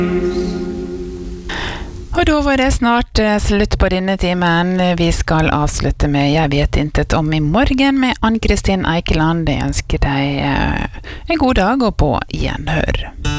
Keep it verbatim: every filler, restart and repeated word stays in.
Og da var det snart eh, slutt på denne timen. Vi skal avslutte med Jeg vet intet om i morgen med Ann-Kristin Eikeland. Jeg ønsker deg eh, en god dag og på gjenhør.